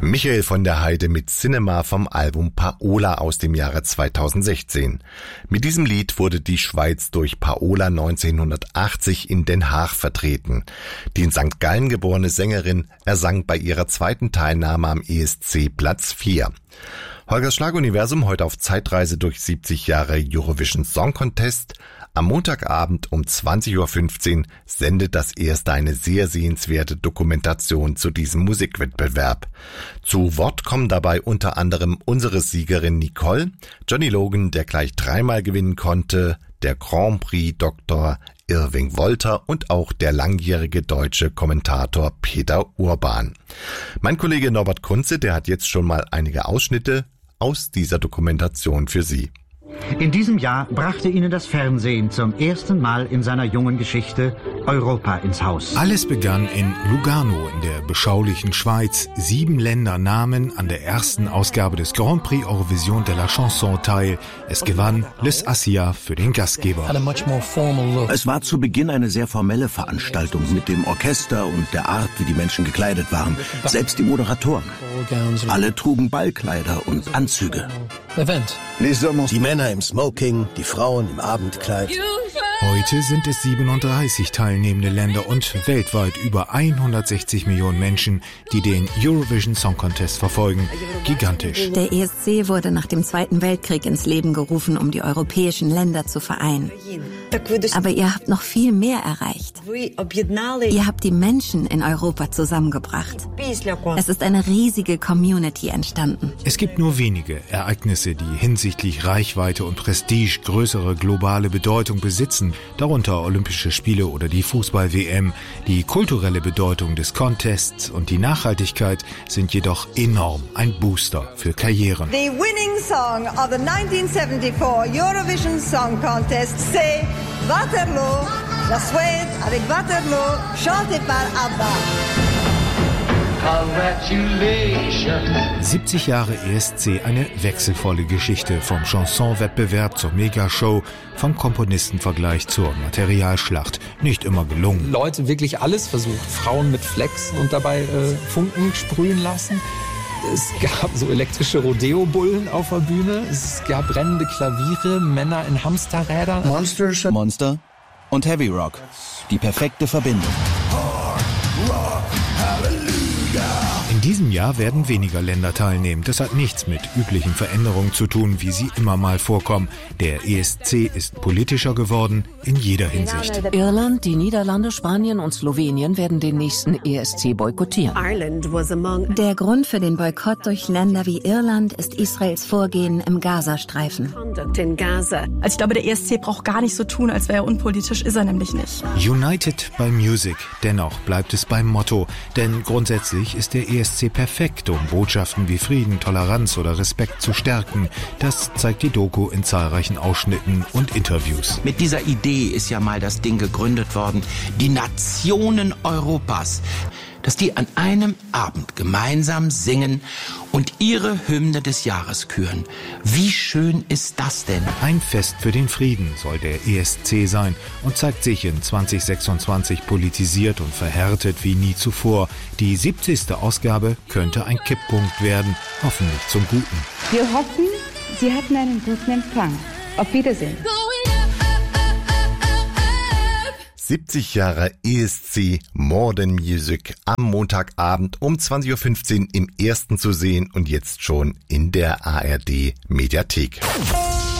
Michael von der Heide mit Cinema vom Album Paola aus dem Jahre 2016. Mit diesem Lied wurde die Schweiz durch Paola 1980 in Den Haag vertreten. Die in St. Gallen geborene Sängerin ersang bei ihrer zweiten Teilnahme am ESC Platz 4. Holgers Schlaguniversum heute auf Zeitreise durch 70 Jahre Eurovision Song Contest. Am Montagabend um 20.15 Uhr sendet das erste eine sehr sehenswerte Dokumentation zu diesem Musikwettbewerb. Zu Wort kommen dabei unter anderem unsere Siegerin Nicole, Johnny Logan, der gleich 3-mal gewinnen konnte, der Grand Prix Dr. Irving Wolter und auch der langjährige deutsche Kommentator Peter Urban. Mein Kollege Norbert Kunze, der hat jetzt schon mal einige Ausschnitte aus dieser Dokumentation für Sie. In diesem Jahr brachte ihnen das Fernsehen zum ersten Mal in seiner jungen Geschichte Europa ins Haus. Alles begann in Lugano in der beschaulichen Schweiz. 7 Länder nahmen an der ersten Ausgabe des Grand Prix Eurovision de la Chanson teil. Es gewann Les Asia für den Gastgeber. Es war zu Beginn eine sehr formelle Veranstaltung mit dem Orchester und der Art, wie die Menschen gekleidet waren. Selbst die Moderatoren. Alle trugen Ballkleider und Anzüge. Die Männer im Smoking, die Frauen im Abendkleid. Heute sind es 37 teilnehmende Länder und weltweit über 160 Millionen Menschen, die den Eurovision Song Contest verfolgen. Gigantisch. Der ESC wurde nach dem Zweiten Weltkrieg ins Leben gerufen, um die europäischen Länder zu vereinen. Aber ihr habt noch viel mehr erreicht. Ihr habt die Menschen in Europa zusammengebracht. Es ist eine riesige Community entstanden. Es gibt nur wenige Ereignisse, die hinsichtlich Reichweite und Prestige größere globale Bedeutung besitzen, darunter Olympische Spiele oder die Fußball-WM. Die kulturelle Bedeutung des Contests und die Nachhaltigkeit sind jedoch enorm, ein Booster für Karrieren. The winning song of the 1974 Eurovision Song Contest, c'est Waterloo, la Suède avec Waterloo, chanté par ABBA. 70 Jahre ESC, eine wechselvolle Geschichte, vom Chansonwettbewerb zur Megashow, vom Komponistenvergleich zur Materialschlacht. Nicht immer gelungen. Leute wirklich alles versucht, Frauen mit Flex und dabei Funken sprühen lassen. Es gab so elektrische Rodeo-Bullen auf der Bühne, es gab brennende Klaviere, Männer in Hamsterrädern. Monster und Heavy Rock, die perfekte Verbindung. In diesem Jahr werden weniger Länder teilnehmen. Das hat nichts mit üblichen Veränderungen zu tun, wie sie immer mal vorkommen. Der ESC ist politischer geworden in jeder Hinsicht. Irland, die Niederlande, Spanien und Slowenien werden den nächsten ESC boykottieren. Der Grund für den Boykott durch Länder wie Irland ist Israels Vorgehen im Gazastreifen. Also ich glaube, der ESC braucht gar nicht so tun, als wäre er unpolitisch, ist er nämlich nicht. United by Music. Dennoch bleibt es beim Motto. Denn grundsätzlich ist der ESC perfekt, um Botschaften wie Frieden, Toleranz oder Respekt zu stärken. Das zeigt die Doku in zahlreichen Ausschnitten und Interviews. Mit dieser Idee ist ja mal das Ding gegründet worden, die Nationen Europas, dass die an einem Abend gemeinsam singen und ihre Hymne des Jahres küren. Wie schön ist das denn? Ein Fest für den Frieden soll der ESC sein und zeigt sich in 2026 politisiert und verhärtet wie nie zuvor. Die 70. Ausgabe könnte ein Kipppunkt werden, hoffentlich zum Guten. Wir hoffen, Sie hatten einen guten Empfang. Auf Wiedersehen. 70 Jahre ESC Modern Music am Montagabend um 20.15 Uhr im Ersten zu sehen und jetzt schon in der ARD Mediathek.